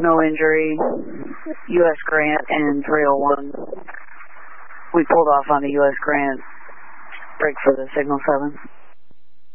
no injury, U.S. Grant and 301. We pulled off on the U.S. Grant, break for the signal 7.